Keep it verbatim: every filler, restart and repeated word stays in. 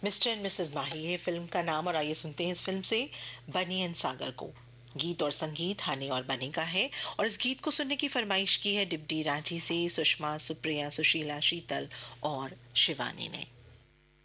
Mister and Mrs माही है film का नाम, और आइए सुनते हैं इस फिल्म से बनी सागर को। गीत और संगीत हनी और बनी का है, और इस गीत को सुनने की फरमाइश की है डिब्डी रांची से सुषमा, सुप्रिया, सुशीला, शीतल और शिवानी ने।